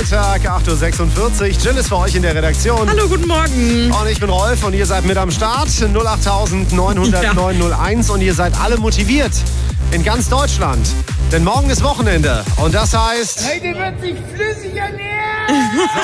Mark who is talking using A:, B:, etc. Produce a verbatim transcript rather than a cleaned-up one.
A: Freitag, acht Uhr sechsundvierzig. Jill ist für euch in der Redaktion.
B: Hallo, guten Morgen.
A: Und ich bin Rolf und ihr seid mit am Start. null acht neun null null
B: Ja.
A: neun null eins und ihr seid alle motiviert. In ganz Deutschland. Denn morgen ist Wochenende. Und das heißt...
C: Heute wird sich flüssig ernähren!